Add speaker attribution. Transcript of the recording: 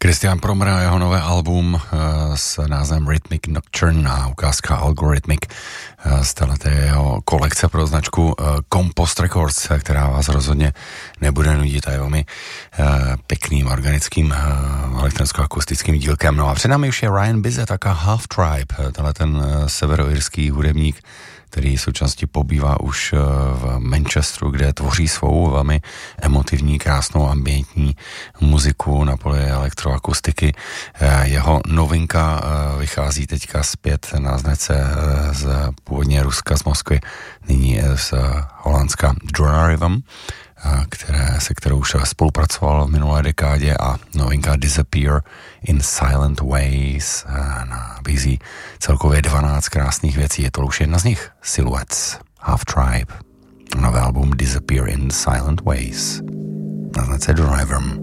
Speaker 1: Christian Prommer a jeho nové album s názvem Rhythmic Nocturne a ukázka Algorithmic z této jeho kolekce pro značku Compost Records, která vás rozhodně nebude nudit a je velmi pěkným organickým elektronicko-akustickým dílkem. No a před námi už je Ryan Bizet, taká Half Tribe, tenhle ten severoirský hudebník, který v současnosti pobývá už v Manchesteru, kde tvoří svou velmi emotivní, krásnou ambientní muziku na poli elektroakustiky. Jeho novinka vychází teďka zpět na značce z původně Ruska, z Moskvy, nyní z Holandska Dronarivem, se kterou už spolupracoval v minulé dekádě, a novinka Disappear in Silent Ways nabízí celkově 12 krásných věcí. Je to už jedna z nich, Silhouettes, Half Tribe, nové album Disappear in Silent Ways na značce Dronarivem.